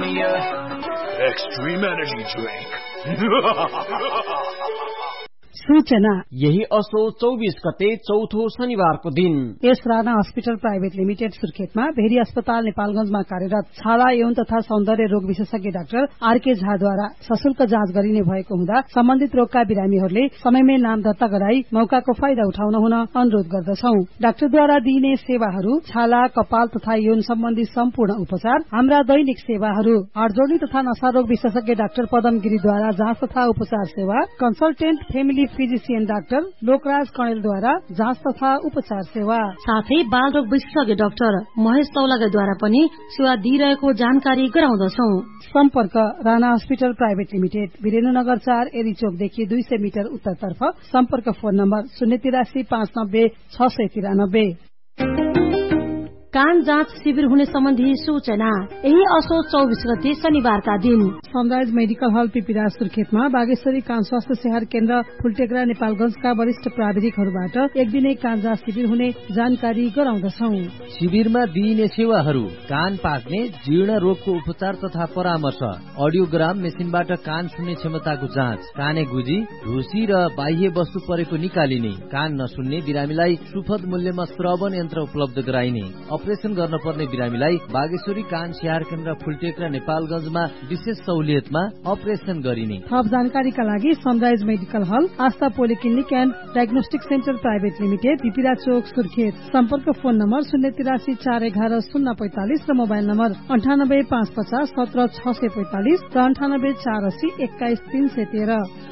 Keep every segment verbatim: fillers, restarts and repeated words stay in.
me a extreme energy drink. सूचना यही असो चौबीस गते चौथो शनिबारको दिन यस Rana hospital private limited सुर्खेतमा very अस्पताल नेपालगंजमा कार्यरत छाला यौन तथा सौन्दर्य रोग विशेषज्ञ डाक्टर आरके झाद्वारा सशुल्क जाँच गरिने भएको हुँदा सम्बन्धित रोगका बिरामीहरूले समयमै नाम दर्ता गराई मौकाको फाइदा उठाउन हुन अनुरोध गर्दछौ। डाक्टरद्वारा दिइने सेवाहरू छाला कपाल तथा यौन सम्बन्धी सम्पूर्ण उपचार हाम्रा दैनिक सेवाहरू हाडजोडी तथा नशा रोग विशेषज्ञ डाक्टर पदम गिरीद्वारा जाँच तथा उपचार सेवा consultant family physician doctor Lokraj कणेलद्वारा जाँच तथा उपचार सेवा साथै बाल रोग विशेषज्ञ डाक्टर महेश तौलागाद्वारा पनि सेवा दिइरहेको जानकारी गराउँदछौ। सम्पर्क Rana hospital private limited Birendranagar चार एरीचोकदेखि दुई सय मिटर उत्तरतर्फ। सम्पर्क फोन नम्बर शून्य तिरासी पाँच नब्बे छ सय तिरानब्बे। कान जाँच शिविर हुने सम्बन्धी सूचना यही असोज चौबीस गते शनिबारका दिन सनराइज मेडिकल हल पिपिराज सुर्खेतमा बागेश्वरी कान स्वास्थ्य सेवा केन्द्र फुलटेक्रा नेपालगंजका वरिष्ठ प्राविधिकहरूबाट एक दिने कान जाँच शिविर हुने जानकारी गराउँदछौ। शिविरमा दिइने सेवाहरू कान पाक्ने जीर्ण रोगको उपचार तथा परामर्श, अडियोग्राम मेसिनबाट कान सुन्ने क्षमताको जाँच, काने गुजी ढुसी र बाह्य वस्तु परेको निकालिने, कान नसुन्ने बिरामीलाई सुपथ मूल्यमा श्रवण यन्त्र उपलब्ध गराइने, अपरेशन गर्न पर्ने बिरामीलाई बागेश्वरी कान स्याहार केन्द्र फुलटेक्रा नेपालगंजमा विशेष सहुलियतमा अपरेशन गरिने। थप जानकारीका लागि sunrise medical hall Astha polyclinic and diagnostic centre private limited पिपिरा चोक सुर्खेत। सम्पर्क फोन नम्बर शून्य तिरासी चार एघार शून्य पैंतालिस र मोबाइल नम्बर अन्ठानब्बे पाँच पचास सत्र छ सय पैंतालिस र अन्ठानब्बे चार अस्सी एक्काइस तीन सय तेह्र।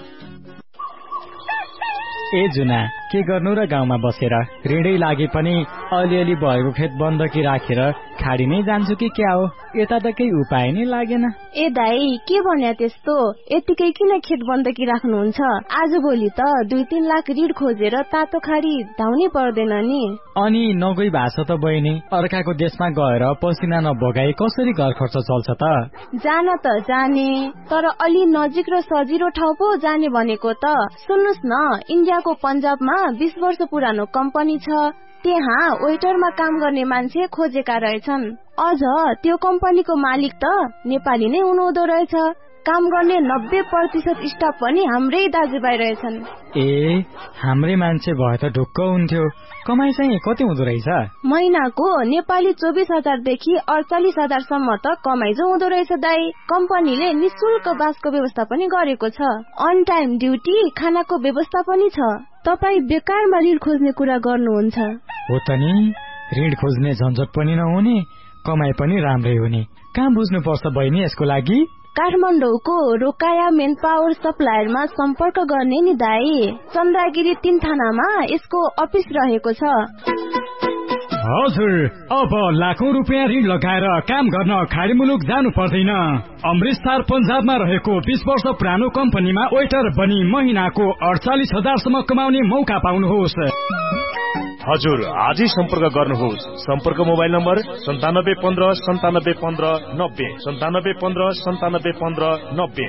ए जुना के गर्नु र गाउँमा बसेर ऋणै लागे पनि अलिअलि भएको खेत बन्दकी राखेर खाडी नै जान्छु कि क्या हो, यता त केही उपाय नै लागेन। ए दाई के भन्या त्यस्तो, यतिकै किन खेत बन्दकी राख्नुहुन्छ? आज भोलि त दुई तीन लाख ऋण खोजेर तातो खाडी धाउनै पर्दैन नि। अनि नगई भाषा त बहिनी, अर्काको देशमा गएर पसिना नबगाई कसरी घर खर्च चल्छ त? जान त जाने, तर अलि नजिक र सजिलो ठाउँ पो जाने भनेको त। सुन्नुस् न, इन्डियाको पन्जाबमा बीस वर्ष पुरानो कम्पनी छ, त्यहाँ वेटरमा काम गर्ने मान्छे खोजेका रहेछन्। अझ त्यो कम्पनीको मालिक त नेपाली नै हुनुहुँदो रहेछ। काम गर्ने नब्बे प्रतिशत स्टाफ पनि हाम्रै दाजुभाइ रहेछन्। ए हाम्रै मान्छे भए त ढुक्क हुन्थ्यो। कमाई चाहिँ कति हुँदो रहेछ? महिनाको नेपाली चौबिस हजारदेखि अडचालिस हजारसम्म त कमाई जो हुँदो रहेछ दाई। कम्पनीले निशुल्क बासको व्यवस्था पनि गरेको छ। अन टाइम ड्युटी, खानाको व्यवस्था पनि छ। तपाई बेकारमा ऋण खोज्ने कुरा गर्नुहुन्छ? हो त नि, ऋण खोज्ने झन्झट पनि नहुने, कमाई पनि राम्रै हुने। कहाँ बुझ्नु पर्छ बहिनी यसको लागि? काठमाडौँको रोकाया मेन पावर सप्लायरमा सम्पर्क गर्ने नि दाई। चन्द्रगिरी तीन थानामा यसको अफिस रहेको छ। हजुर, अब लाखौं रुपियाँ ऋण लगाएर काम गर्न खाडी मुलुक जानु पर्दैन। अमृतसर पन्जाबमा रहेको बीस वर्ष पुरानो कम्पनीमा वेटर बनी महिनाको अडचालिस हजारसम्म कमाउने मौका पाउनुहोस्। हजुर, आजै सम्पर्क गर्नुहोस्। सम्पर्क मोबाइल नम्बर सन्तानब्बे पन्ध्र सन्तानब्बे पन्ध्र नब्बे सन्तानब्बे पन्ध्र सन्तानब्बे पन्ध्र नब्बे।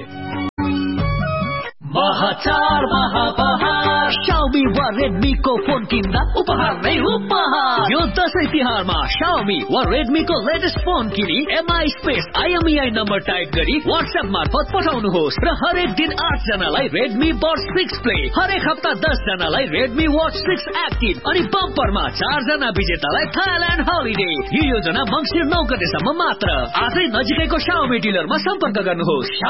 महाचार महाबहार Xiaomi वा Redmi को फोन किन्दा उपहार नै उपहार। यो दशैं तिहारमा Xiaomi वा Redmi को लेटेस्ट फोन किनी am I space I M E I number type गरी व्हाट्सएप मार्फत पठाउनुहोस् र हरेक दिन आठ जनालाई Redmi Buds सिक्स प्ले, हरेक हप्ता दस जनालाई Redmi Watch सिक्स एक्टिभ अनि बम्परमा चार जना विजेतालाई थाइल्यान्ड हलिडे। यो योजना मङ्सिर नौ गतेसम्म मात्र। आजै नजिकैको Xiaomi डिलरमा सम्पर्क गर्नुहोस्।